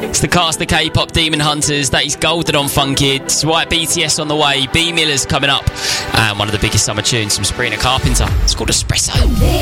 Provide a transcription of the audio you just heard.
It's the cast, the K-pop Demon Hunters. That is Golden on Fun Kids. Right, BTS on the way. B Miller's coming up. And one of the biggest summer tunes from Sabrina Carpenter. It's called Espresso.